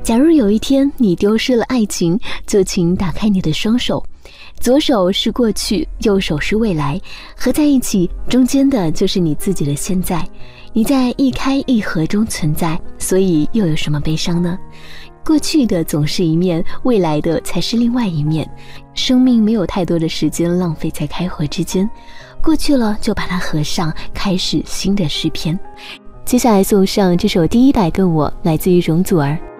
假如有一天你丢失了爱情，就请打开你的双手，左手是过去，右手是未来，合在一起，中间的就是你自己的现在。你在一开一合中存在，所以又有什么悲伤呢？过去的总是一面，未来的才是另外一面。生命没有太多的时间浪费在开合之间，过去了就把它合上，开始新的诗篇。接下来送上这首《第一代跟我》，来自于容祖儿。